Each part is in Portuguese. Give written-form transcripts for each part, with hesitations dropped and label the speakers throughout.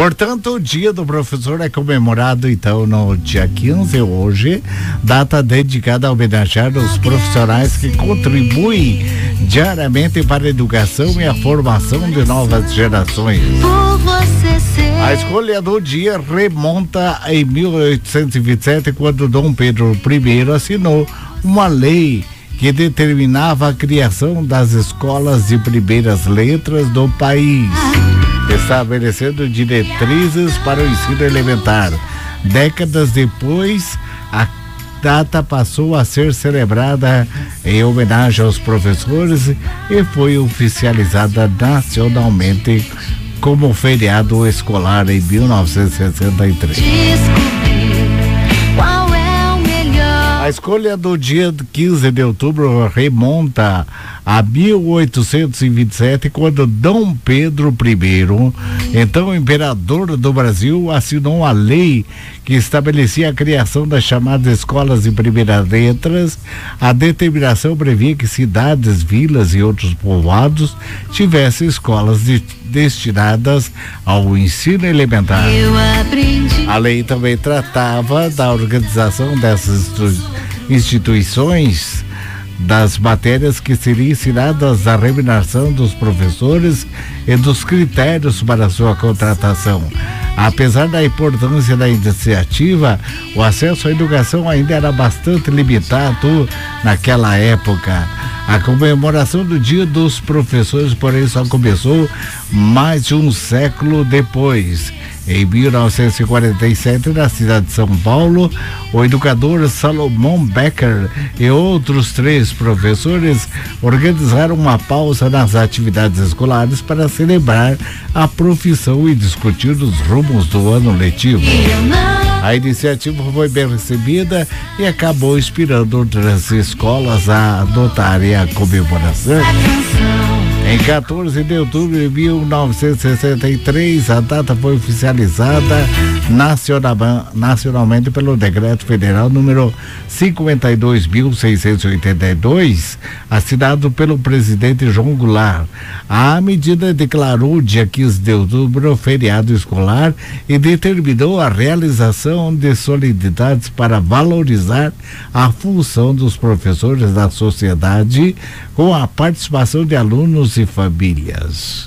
Speaker 1: Portanto, o Dia do Professor é comemorado, então, no dia 15, hoje, data dedicada a homenagear os profissionais que contribuem diariamente para a educação e a formação de novas gerações. A escolha do dia remonta em 1827, quando Dom Pedro I assinou uma lei que determinava a criação das escolas de primeiras letras do país, estabelecendo diretrizes para o ensino elementar. Décadas depois, a data passou a ser celebrada em homenagem aos professores e foi oficializada nacionalmente como feriado escolar em 1963. A escolha do dia 15 de outubro remonta a 1827, quando Dom Pedro I, então imperador do Brasil, assinou a lei que estabelecia a criação das chamadas escolas de primeiras letras. A determinação previa que cidades, vilas e outros povoados tivessem escolas destinadas ao ensino elementar. A lei também tratava da organização dessas instituições, das matérias que seriam ensinadas, da remuneração dos professores e dos critérios para sua contratação. Apesar da importância da iniciativa, o acesso à educação ainda era bastante limitado naquela época. A comemoração do Dia dos Professores, porém, só começou mais de um século depois. Em 1947, na cidade de São Paulo, o educador Salomão Becker e outros 3 professores organizaram uma pausa nas atividades escolares para celebrar a profissão e discutir os rumos do ano letivo. A iniciativa foi bem recebida e acabou inspirando outras escolas a adotarem a comemoração. Em 14 de outubro de 1963, a data foi oficializada nacionalmente pelo Decreto Federal número 52.682, assinado pelo presidente João Goulart. A medida declarou o dia 15 de outubro feriado escolar e determinou a realização de solenidades para valorizar a função dos professores da sociedade, com a participação de alunos e famílias.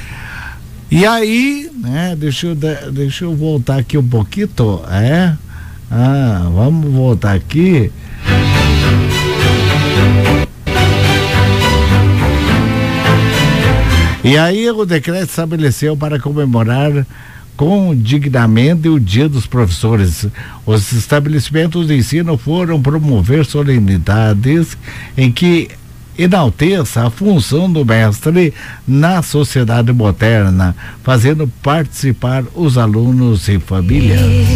Speaker 1: E aí, deixa eu voltar aqui um pouquinho, vamos voltar aqui. E aí o decreto estabeleceu para comemorar dignamente o Dia dos Professores. Os estabelecimentos de ensino foram promover solenidades em que enalteça a função do mestre na sociedade moderna, fazendo participar os alunos e famílias.